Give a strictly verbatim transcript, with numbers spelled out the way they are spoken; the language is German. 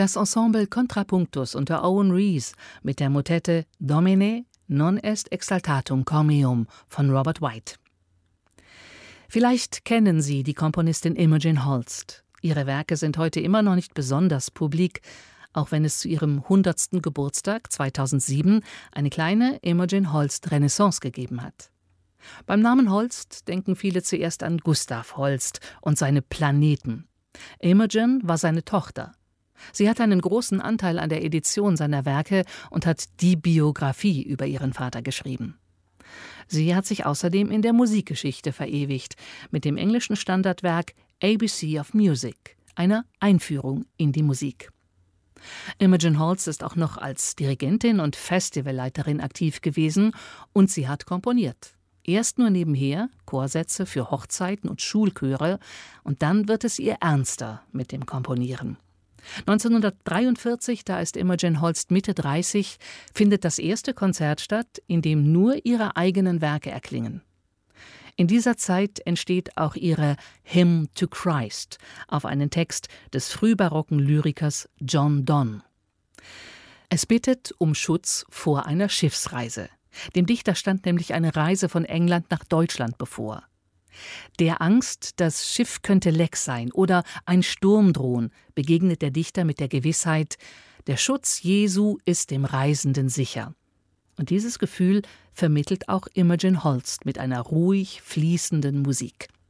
Das Ensemble Contrapunctus unter Owen Rees mit der Motette Domine non est exaltatum cor meum von Robert White. Vielleicht kennen Sie die Komponistin Imogen Holst. Ihre Werke sind heute immer noch nicht besonders publik, auch wenn es zu ihrem hundertsten Geburtstag zweitausendsieben eine kleine Imogen Holst Renaissance gegeben hat. Beim Namen Holst denken viele zuerst an Gustav Holst und seine Planeten. Imogen war seine Tochter. Sie hat einen großen Anteil an der Edition seiner Werke und hat die Biografie über ihren Vater geschrieben. Sie hat sich außerdem in der Musikgeschichte verewigt, mit dem englischen Standardwerk A B C of Music, einer Einführung in die Musik. Imogen Holst ist auch noch als Dirigentin und Festivalleiterin aktiv gewesen und sie hat komponiert. Erst nur nebenher Chorsätze für Hochzeiten und Schulchöre und dann wird es ihr ernster mit dem Komponieren. neunzehnhundertdreiundvierzig, da ist Imogen Holst Mitte dreißig, findet das erste Konzert statt, in dem nur ihre eigenen Werke erklingen. In dieser Zeit entsteht auch ihre Hymn to Christ auf einen Text des frühbarocken Lyrikers John Donne. Es bittet um Schutz vor einer Schiffsreise. Dem Dichter stand nämlich eine Reise von England nach Deutschland bevor. Der Angst, das Schiff könnte leck sein oder ein Sturm drohen, begegnet der Dichter mit der Gewissheit, der Schutz Jesu ist dem Reisenden sicher. Und dieses Gefühl vermittelt auch Imogen Holst mit einer ruhig fließenden Musik.